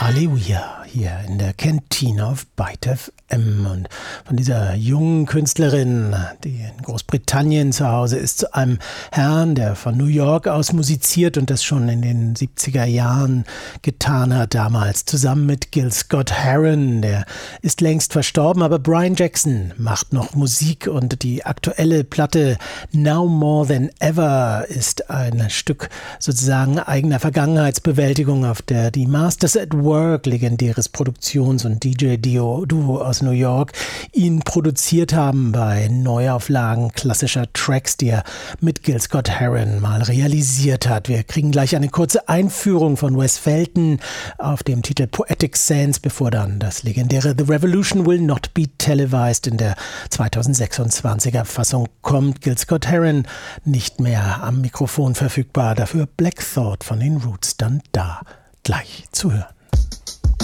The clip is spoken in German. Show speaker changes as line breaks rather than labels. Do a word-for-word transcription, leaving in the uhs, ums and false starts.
Halleluja hier in der Kantine auf Byte F M. Und von dieser jungen Künstlerin, die in Großbritannien zu Hause ist, zu einem Herrn, der von New York aus musiziert und das schon in den siebziger Jahren getan hat, damals zusammen mit Gil Scott-Heron. Der ist längst verstorben, aber Brian Jackson macht noch Musik und die aktuelle Platte Now More Than Ever ist ein Stück sozusagen eigener Vergangenheitsbewältigung, auf der die Masters at Work, legendäres Produktions- und D J-Duo aus New York, ihn produziert haben bei Neuauflagen klassischer Tracks, die er mit Gil Scott-Heron mal realisiert hat. Wir kriegen gleich eine kurze Einführung von Wes Felton auf dem Titel Poetic Sands, bevor dann das legendäre The Revolution Will Not Be Televised in der zweitausendsechsundzwanziger Fassung kommt. Gil Scott-Heron nicht mehr am Mikrofon verfügbar, dafür Black Thought von den Roots dann da. Gleich zu hören.